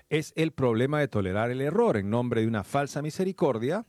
Es el problema de tolerar el error en nombre de una falsa misericordia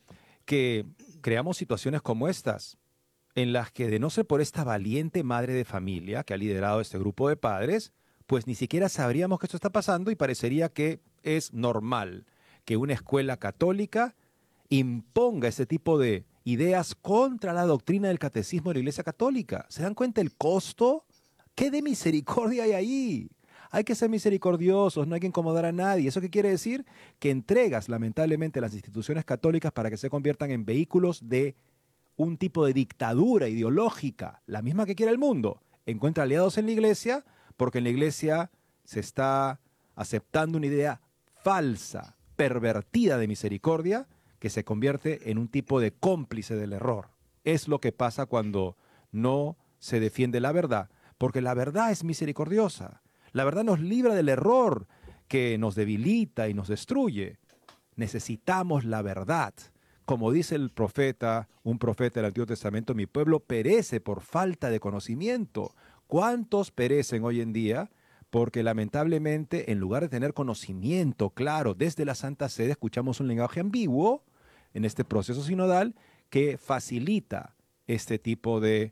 que creamos situaciones como estas, en las que de no ser por esta valiente madre de familia que ha liderado este grupo de padres, pues ni siquiera sabríamos que esto está pasando y parecería que es normal que una escuela católica imponga ese tipo de ideas contra la doctrina del catecismo de la Iglesia Católica. ¿Se dan cuenta el costo? ¿Qué de misericordia hay ahí? Hay que ser misericordiosos, no hay que incomodar a nadie. ¿Eso qué quiere decir? Que entregas lamentablemente las instituciones católicas para que se conviertan en vehículos de un tipo de dictadura ideológica, la misma que quiere el mundo. Encuentra aliados en la iglesia porque en la iglesia se está aceptando una idea falsa, pervertida de misericordia, que se convierte en un tipo de cómplice del error. Es lo que pasa cuando no se defiende la verdad, porque la verdad es misericordiosa. La verdad nos libra del error que nos debilita y nos destruye. Necesitamos la verdad. Como dice el profeta, un profeta del Antiguo Testamento, mi pueblo perece por falta de conocimiento. ¿Cuántos perecen hoy en día? Porque lamentablemente, en lugar de tener conocimiento claro desde la Santa Sede, escuchamos un lenguaje ambiguo en este proceso sinodal que facilita este tipo de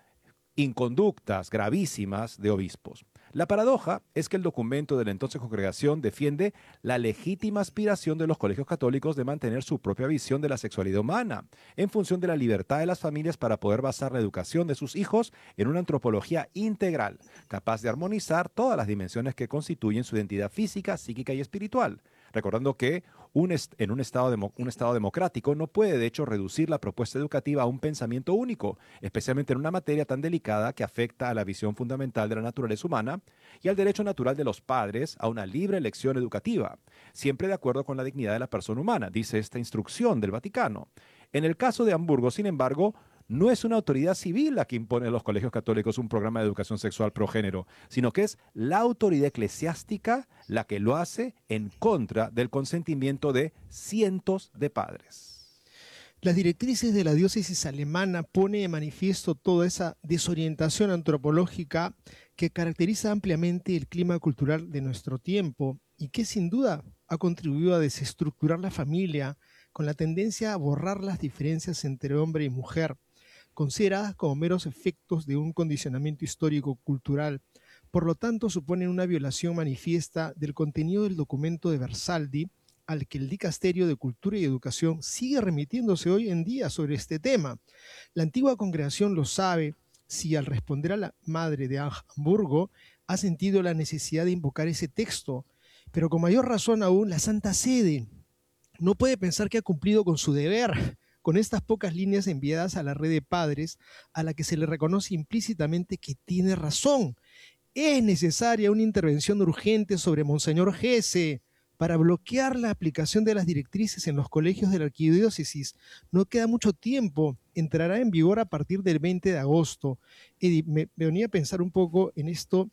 inconductas gravísimas de obispos. La paradoja es que el documento de la entonces congregación defiende la legítima aspiración de los colegios católicos de mantener su propia visión de la sexualidad humana, en función de la libertad de las familias para poder basar la educación de sus hijos en una antropología integral, capaz de armonizar todas las dimensiones que constituyen su identidad física, psíquica y espiritual. Recordando que en un estado democrático no puede de hecho reducir la propuesta educativa a un pensamiento único, especialmente en una materia tan delicada que afecta a la visión fundamental de la naturaleza humana y al derecho natural de los padres a una libre elección educativa, siempre de acuerdo con la dignidad de la persona humana, dice esta instrucción del Vaticano. En el caso de Hamburgo, sin embargo, no es una autoridad civil la que impone a los colegios católicos un programa de educación sexual progénero, sino que es la autoridad eclesiástica la que lo hace en contra del consentimiento de cientos de padres. Las directrices de la diócesis alemana pone de manifiesto toda esa desorientación antropológica que caracteriza ampliamente el clima cultural de nuestro tiempo y que sin duda ha contribuido a desestructurar la familia con la tendencia a borrar las diferencias entre hombre y mujer, consideradas como meros efectos de un condicionamiento histórico-cultural. Por lo tanto, suponen una violación manifiesta del contenido del documento de Versaldi, al que el Dicasterio de Cultura y Educación sigue remitiéndose hoy en día sobre este tema. La antigua congregación lo sabe si al responder a la madre de Hamburgo ha sentido la necesidad de invocar ese texto, pero con mayor razón aún la Santa Sede no puede pensar que ha cumplido con su deber con estas pocas líneas enviadas a la red de padres, a la que se le reconoce implícitamente que tiene razón. Es necesaria una intervención urgente sobre Monseñor Gese para bloquear la aplicación de las directrices en los colegios de la arquidiócesis. No queda mucho tiempo, entrará en vigor a partir del 20 de agosto. Me venía a pensar un poco en esto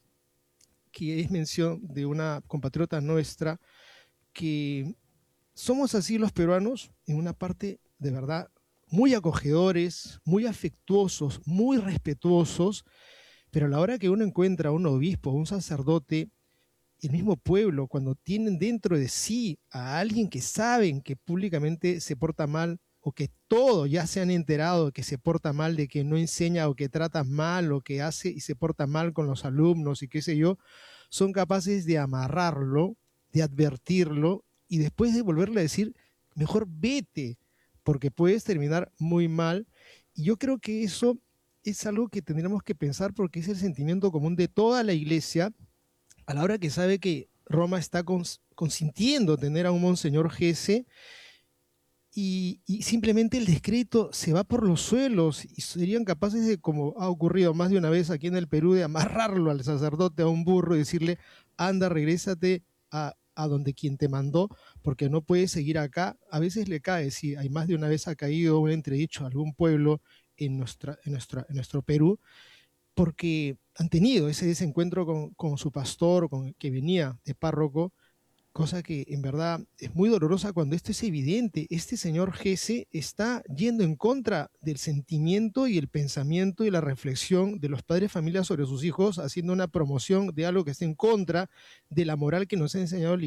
que es mención de una compatriota nuestra, que somos así los peruanos, en una parte de verdad muy acogedores, muy afectuosos, muy respetuosos, pero a la hora que uno encuentra a un obispo, a un sacerdote, el mismo pueblo, cuando tienen dentro de sí a alguien que saben que públicamente se porta mal, o que todos ya se han enterado de que se porta mal, de que no enseña o que trata mal o que hace y se porta mal con los alumnos y qué sé yo, son capaces de amarrarlo, de advertirlo y después de volverle a decir, mejor vete, porque puedes terminar muy mal. Y yo creo que eso es algo que tendríamos que pensar porque es el sentimiento común de toda la iglesia a la hora que sabe que Roma está consintiendo tener a un Monseñor Gese y simplemente el descrédito se va por los suelos y serían capaces de, como ha ocurrido más de una vez aquí en el Perú, de amarrarlo al sacerdote a un burro y decirle, anda, regrésate a donde quien te mandó, porque no puedes seguir acá. A veces le cae, sí, hay más de una vez ha caído un entredicho a algún pueblo en nuestro Perú, porque han tenido ese desencuentro con su pastor, que venía de párroco, cosa que en verdad es muy dolorosa cuando esto es evidente. Este señor Gese está yendo en contra del sentimiento y el pensamiento y la reflexión de los padres de familia sobre sus hijos, haciendo una promoción de algo que está en contra de la moral que nos ha enseñado la